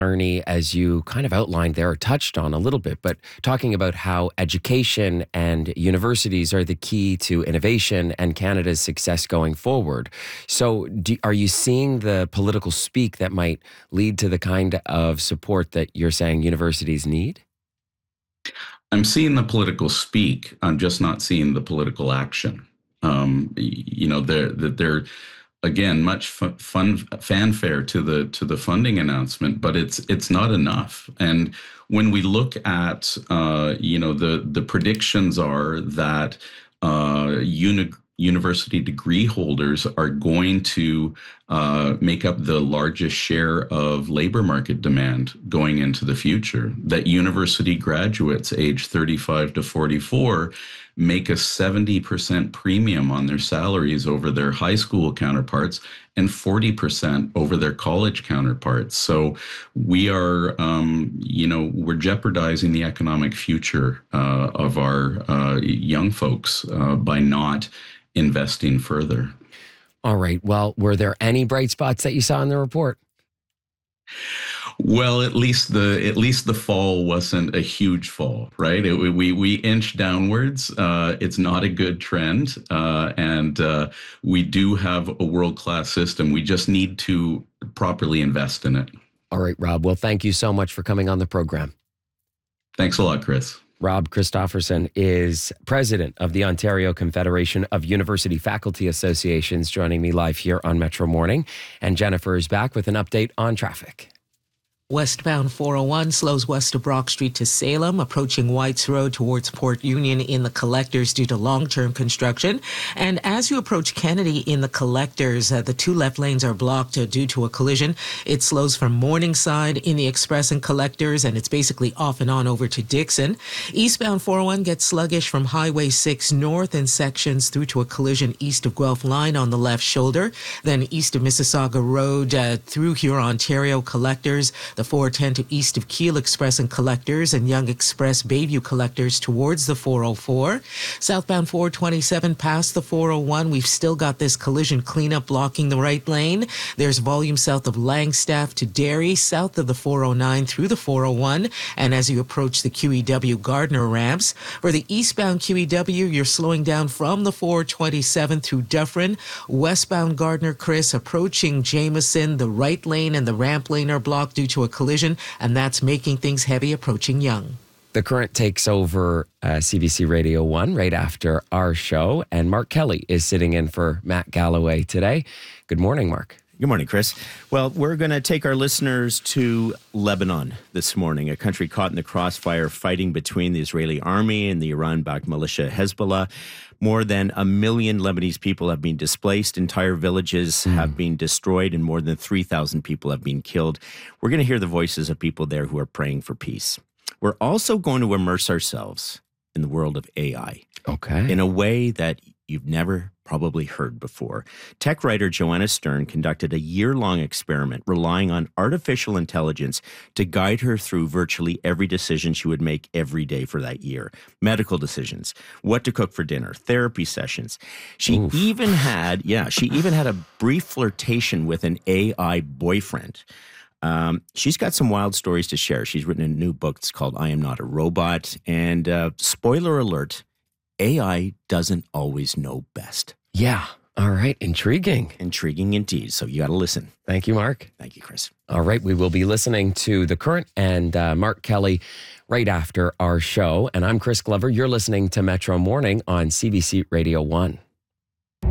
Ernie, as you kind of outlined there, or touched on a little bit, but talking about how education and universities are the key to innovation and Canada's success going forward. So are you seeing the political speak that might lead to the kind of support that you're saying universities need? I'm seeing the political speak. I'm just not seeing the political action. They're again much fun fanfare to the funding announcement, but it's not enough. And when we look at the predictions are that university degree holders are going to make up the largest share of labor market demand going into the future. That university graduates age 35 to 44 make a 70% premium on their salaries over their high school counterparts and 40% over their college counterparts. So we are, we're jeopardizing the economic future of our young folks by not investing further. All right. Well, were there any bright spots that you saw in the report? Well, at least the fall wasn't a huge fall, right? We inched downwards. It's not a good trend, and we do have a world-class system. We just need to properly invest in it. All right, Rob. Well, thank you so much for coming on the program. Thanks a lot, Chris. Rob Christofferson is president of the Ontario Confederation of University Faculty Associations, joining me live here on Metro Morning. And Jennifer is back with an update on traffic. Westbound 401 slows west of Brock Street to Salem, approaching Whites Road towards Port Union in the Collectors due to long-term construction. And as you approach Kennedy in the Collectors, the two left lanes are blocked due to a collision. It slows from Morningside in the Express and Collectors, and it's basically off and on over to Dixon. Eastbound 401 gets sluggish from Highway 6 north in sections through to a collision east of Guelph Line on the left shoulder. Then east of Mississauga Road through Huron, Ontario Collectors. The 410 to east of Keele Express and Collectors and Yonge Express Bayview Collectors towards the 404. Southbound 427 past the 401. We've still got this collision cleanup blocking the right lane. There's volume south of Langstaff to Derry, south of the 409 through the 401. And as you approach the QEW Gardner ramps, for the eastbound QEW, you're slowing down from the 427 through Dufferin. Westbound Gardner Chris approaching Jameson, the right lane and the ramp lane are blocked due to a collision, and that's making things heavy approaching Yonge. The Current takes over CBC Radio 1 right after our show, and Mark Kelly is sitting in for Matt Galloway today. Good morning, Mark. Good morning, Chris. Well, we're going to take our listeners to Lebanon this morning, a country caught in the crossfire fighting between the Israeli army and the Iran-backed militia Hezbollah. More than 1 million Lebanese people have been displaced. Entire villages have been destroyed, and more than 3,000 people have been killed. We're going to hear the voices of people there who are praying for peace. We're also going to immerse ourselves in the world of AI. Okay. In a way that you've never probably heard before. Tech writer Joanna Stern conducted a year-long experiment relying on artificial intelligence to guide her through virtually every decision she would make every day for that year. Medical decisions, what to cook for dinner, therapy sessions. She even had a brief flirtation with an AI boyfriend. She's got some wild stories to share. She's written a new book. It's called I Am Not a Robot. And spoiler alert, AI doesn't always know best. Yeah. All right. Intriguing. Intriguing indeed. So you got to listen. Thank you, Mark. Thank you, Chris. All right. We will be listening to The Current and Mark Kelly right after our show. And I'm Chris Glover. You're listening to Metro Morning on CBC Radio 1.